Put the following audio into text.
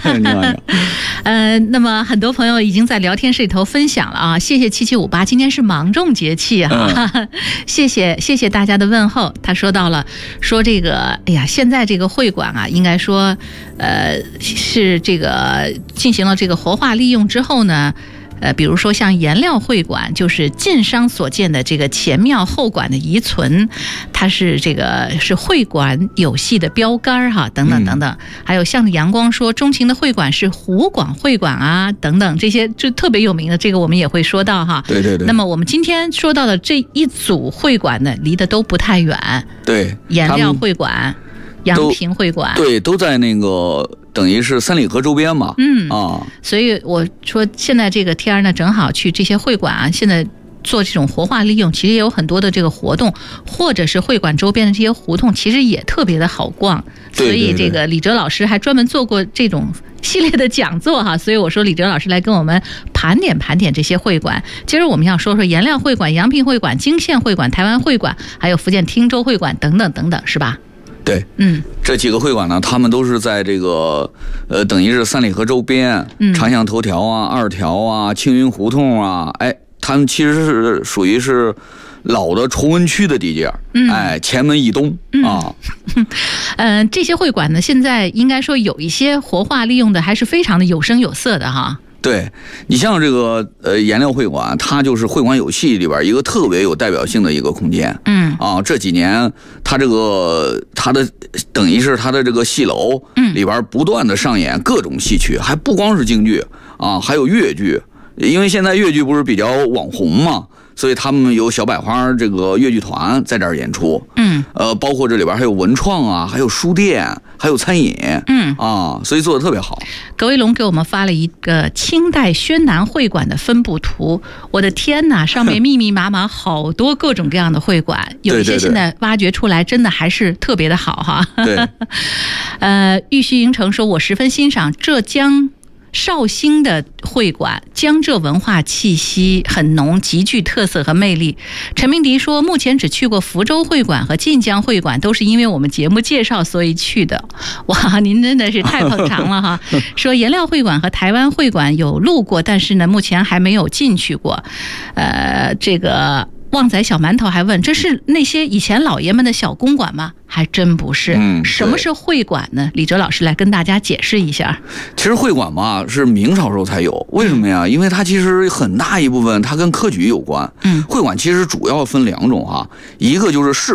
你好。 那么很多朋友已经在聊天室里头分享了啊，谢谢7758，今天是芒种节气哈，谢谢大家的问候。他说到了，说这个，哎呀，现在这个会馆啊，应该说，是这个进行了这个活化利用之后呢。比如说像颜料会馆，就是晋商所建的这个前庙后馆的遗存，它是这个是会馆有系的标杆哈，等等等等。还有像阳光说钟情的会馆是湖广会馆啊，等等，这些就特别有名的，这个我们也会说到哈。 对对对。 那么我们今天说到的这一组会馆呢，离得都不太远。 对， 颜料会馆、阳平会馆， 对，都在那个。等于是三里河周边嘛， 所以我说现在这个天儿呢，正好去这些会馆啊，现在做这种活化利用，其实也有很多的这个活动，或者是会馆周边的这些胡同，其实也特别的好逛。所以这个李哲老师还专门做过这种系列的讲座哈，所以我说李哲老师来跟我们盘点这些会馆。今儿我们要说说颜料会馆、阳平会馆、泾县会馆、台湾会馆，还有福建汀州会馆等等等等，是吧？ 对，这几个会馆呢，他们都是在这个等于是三里河周边，长巷头条啊、二条啊、青云胡同啊，哎，他们其实是属于是老的崇文区的地界，前门以东啊。 这些会馆呢，现在应该说有一些活化利用的，还是非常的有声有色的哈。 对，你像这个颜料会馆，它就是会馆有系里边一个特别有代表性的一个空间。这几年它的等于是它的这个戏楼里边不断的上演各种戏曲，还不光是京剧啊，还有粤剧。因为现在粤剧不是比较网红嘛，所以他们有小百花这个粤剧团在这儿演出。包括这里边还有文创啊，还有书店，还有餐饮。所以做的特别好。 葛威龙给我们发了一个清代宣南会馆的分布图，我的天哪，上面密密麻麻好多各种各样的会馆，有一些现在挖掘出来真的还是特别的好哈。 对。 玉虚营城说，我十分欣赏浙江绍兴的会馆，江浙文化气息很浓，极具特色和魅力。陈明迪说，目前只去过福州会馆和晋江会馆，都是因为我们节目介绍所以去的。哇，您真的是太捧场了哈！说颜料会馆和台湾会馆有路过，但是呢，目前还没有进去过。这个旺仔小馒头还问，这是那些以前老爷们的小公馆吗？还真不是。什么是会馆呢？李哲老师来跟大家解释一下。 其实会馆嘛是明朝时候才有，为什么呀？因为它其实很大一部分它跟科举有关。会馆其实主要分两种哈，一个就是士